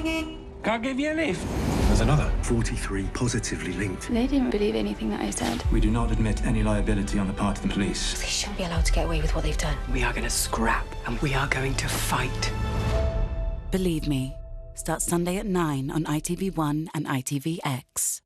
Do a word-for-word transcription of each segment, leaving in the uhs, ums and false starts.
Can't give you a lift. There's another. forty-three positively linked. They didn't believe anything that I said. We do not admit any liability on the part of the police. They shouldn't be allowed to get away with what they've done. We are going to scrap, and we are going to fight. Believe Me. Starts Sunday at nine on I T V one and I T V X.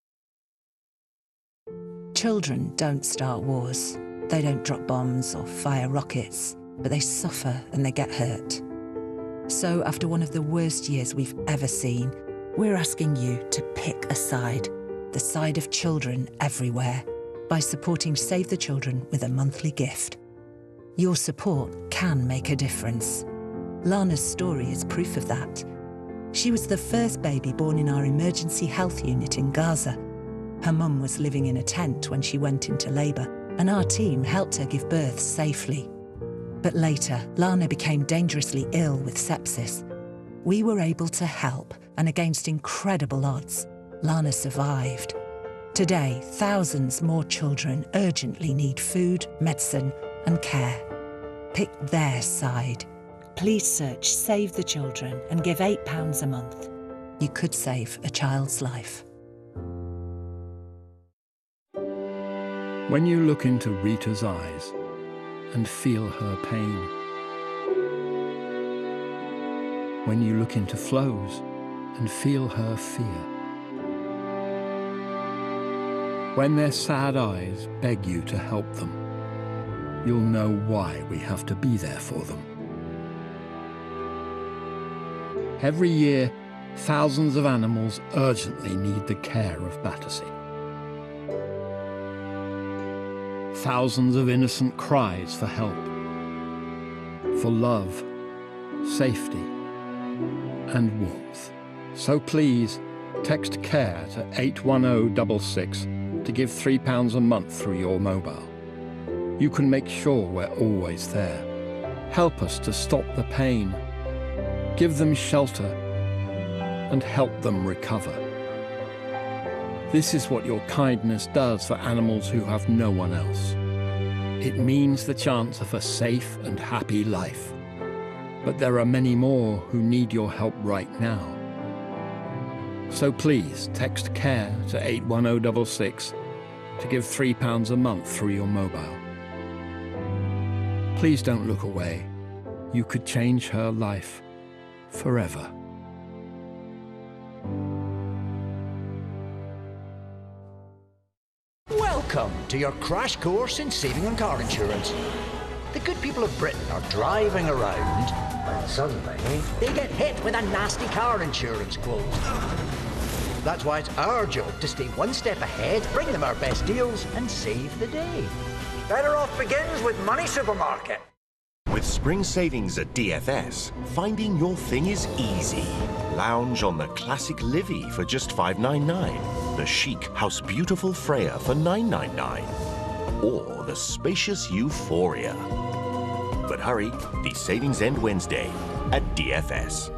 Children don't start wars. They don't drop bombs or fire rockets, but they suffer and they get hurt. So after one of the worst years we've ever seen, we're asking you to pick a side, the side of children everywhere, by supporting Save the Children with a monthly gift. Your support can make a difference. Lana's story is proof of that. She was the first baby born in our emergency health unit in Gaza. Her mum was living in a tent when she went into labour, and our team helped her give birth safely. But later, Lana became dangerously ill with sepsis. We were able to help, and against incredible odds, Lana survived. Today, thousands more children urgently need food, medicine, and care. Pick their side. Please search Save the Children and give eight pounds a month. You could save a child's life. When you look into Rita's eyes and feel her pain, when you look into Flo's and feel her fear, when their sad eyes beg you to help them, you'll know why we have to be there for them. Every year, thousands of animals urgently need the care of Battersea. Thousands of innocent cries for help, for love, safety, and warmth. So please, text CARE to eight one zero six six to give three pounds a month through your mobile. You can make sure we're always there. Help us to stop the pain, give them shelter, and help them recover. This is what your kindness does for animals who have no one else. It means the chance of a safe and happy life. But there are many more who need your help right now. So please text CARE to eight one zero six six to give three pounds a month through your mobile. Please don't look away. You could change her life forever. Welcome to your crash course in saving on car insurance. The good people of Britain are driving around when suddenly they get hit with a nasty car insurance quote. That's why it's our job to stay one step ahead, bring them our best deals, and save the day. Better Off begins with Money Supermarket. With spring savings at D F S, finding your thing is easy. Lounge on the classic Livy for just five ninety-nine, the chic House Beautiful Freya for nine ninety-nine, or the spacious Euphoria. But hurry, these savings end Wednesday at D F S.